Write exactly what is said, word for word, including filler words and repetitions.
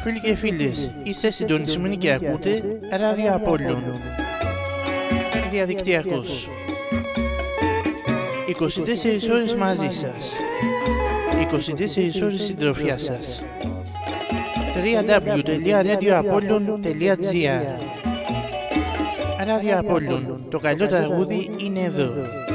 Φίλοι και φίλες, είστε συντονισμένοι και ακούτε Ράδιο Απόλλων. Διαδικτυακός. είκοσι τέσσερις ώρες μαζί σας. είκοσι τέσσερις ώρες συντροφιά σας. double-u double-u double-u τελεία radio apollon τελεία gr Ράδιο Απόλλων. Το καλό τραγούδι είναι εδώ.